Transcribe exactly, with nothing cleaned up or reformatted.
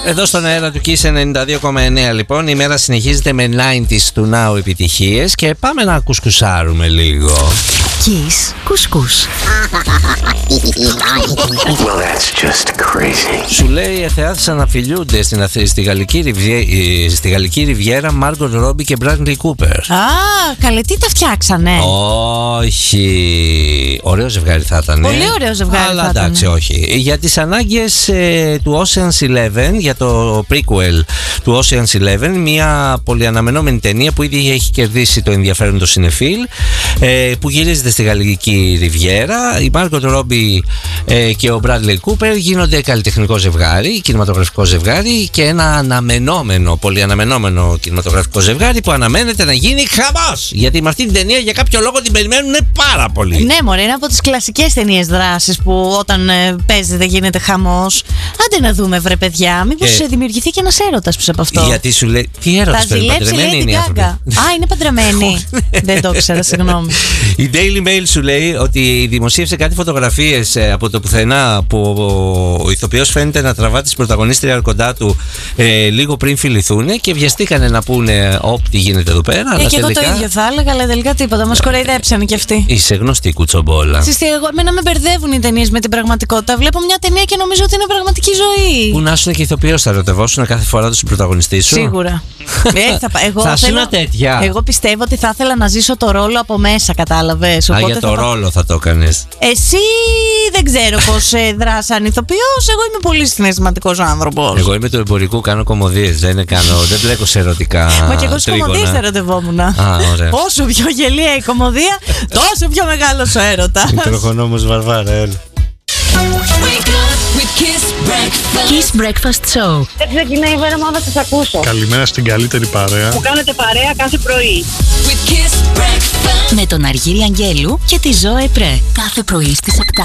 Εδώ στον αέρα του Kiss ενενήντα δύο κόμμα εννέα λοιπόν η μέρα συνεχίζεται με ενενήντα του Now επιτυχίες και πάμε να κουσκουσάρουμε λίγο. Kiss κουσκούς. Well, that's just crazy. Σου λέει οι θεάτες αναφιλιούνται στην, στη, Γαλλική Ριβιέ, στη Γαλλική Ριβιέρα Μάργκοτ Ρόμπι και Μπράντλι Κούπερ. Α, καλέ, τι τα φτιάξανε. Όχι. Ωραίο ζευγάρι θα ήταν. Πολύ ωραίο ζευγάρι. Αλλά θα ήταν. εντάξει, όχι. Για τις ανάγκες ε, του Ocean's Eleven, για το prequel του Ocean's Eleven, μια πολυαναμενόμενη ταινία που ήδη έχει κερδίσει το ενδιαφέρον του συνεφίλ, ε, που γυρίζεται στη Γαλλική Ριβιέρα. Η Μάργκοτ Ρόμπι ε, και ο Μπράντλι Κούπερ γίνονται καλλιτεχνικό ζευγάρι, κινηματογραφικό ζευγάρι και ένα αναμενόμενο, πολυαναμενόμενο κινηματογραφικό ζευγάρι που αναμένεται να γίνει χαμός. Γιατί με αυτή την ταινία για κάποιο λόγο την περιμένουν πάρα πολύ. Ναι, μωρέ, είναι από τις κλασικές ταινίες δράσης που όταν ε, παίζεται γίνεται χαμός. Άντε να δούμε, βρε παιδιά, μήπως Και... δημιουργηθεί και ένας έρωτας πίσω από αυτό. Γιατί σου λέει. Τι έρωτας, θα ζηλέψει, λέει, την Γκάγκα. Α, είναι παντρεμένη. Δεν το ήξερα, συγγνώμη. Η Daily Mail σου λέει ότι δημοσίευσε κάτι φωτογραφίες από το πουθενά που ο ηθοποιός φαίνεται να τραβά τις πρωταγωνίστρια κοντά του ε, λίγο πριν φιληθούν και βιαστήκανε να πούνε όπ, τι γίνεται εδώ πέρα. Ε, αλλά και τελικά... εγώ το ίδιο θα έλεγα, αλλά τελικά τίποτα. Μας κοροϊδέψανε κι αυτοί. Είσαι γνωστή κουτσομπόλα. Συστή, εγώ, εμένα με μπερδεύουν οι ταινίες με την πραγματικότητα. Βλέπω μια ταινία και νομίζω ότι είναι πραγματική ζωή. Που να σου και ηθοποιός θα ερωτευόσουν κάθε φορά του πρωταγωνιστή σου. Σίγουρα. ε, θα, εγώ, θα θέλω, σου τέτοια. Εγώ πιστεύω ότι θα ήθελα να ζήσω το ρόλο από μέσα, κατάλαβες. Α, για το θα... ρόλο θα το έκανες. Εσύ δεν ξέρω πώς ε, δράσαν ηθοποιός. Εγώ είμαι πολύ συναισθηματικός άνθρωπος. Εγώ είμαι του εμπορικού, κάνω κομμωδίες. Δεν, κάνω, δεν μπλέκω σε ερωτικά. Μα και εγώ στις κομμωδίες θα ερωτευόμουν. Α, ωραία. Όσο πιο γελία η κομμωδία, τόσο πιο μεγάλος ο έρωτας. Μικροχονόμος Βαρβάρα, έλα. Kiss Breakfast Show. Δεν ξεκινάει η μέρα μου, θα σας ακούσω. Καλημέρα στην καλύτερη παρέα. Που κάνετε παρέα κάθε πρωί. Με τον Αργύρι Αγγέλου και τη Ζώε Πρέ. Κάθε πρωί στις επτά.